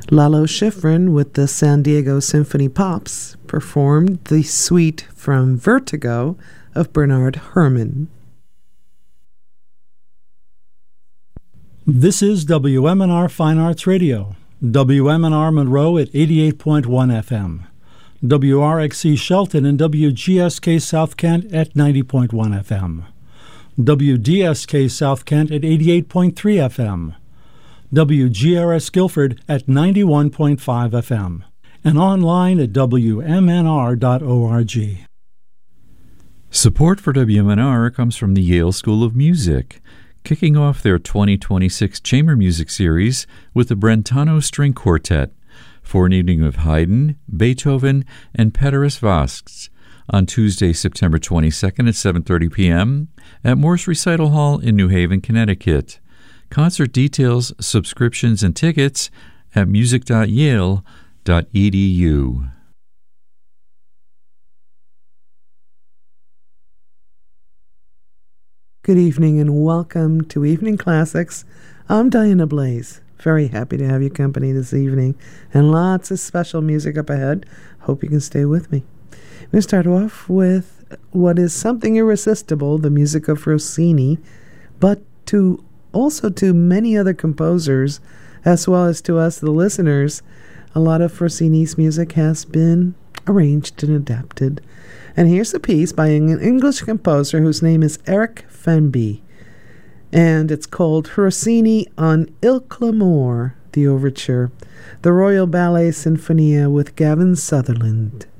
Lalo Schifrin with the San Diego Symphony Pops performed the suite from Vertigo of Bernard Herrmann. This is WMNR Fine Arts Radio, WMNR Monroe at 88.1 FM, WRXC Shelton and WGSK South Kent at 90.1 FM, WDSK South Kent at 88.3 FM, WGRS Guilford at 91.5 FM, and online at WMNR.org. Support for WMNR comes from the Yale School of Music, kicking off their 2026 Chamber Music Series with the Brentano String Quartet for an evening of Haydn, Beethoven, and Pederis Vasks on Tuesday, September 22nd at 7:30 p.m. at Morse Recital Hall in New Haven, Connecticut. Concert details, subscriptions, and tickets at music.yale.edu. Good evening and welcome to Evening Classics. I'm Diana Blaze. Very happy to have your company this evening and lots of special music up ahead. Hope you can stay with me. I'm going to start off with what is something irresistible, the music of Rossini, but also to many other composers, as well as to us, the listeners. A lot of Rossini's music has been arranged and adapted. And here's a piece by an English composer whose name is Eric Fenby. And it's called Rossini on Il Clamore, the overture, the Royal Ballet Sinfonia with Gavin Sutherland.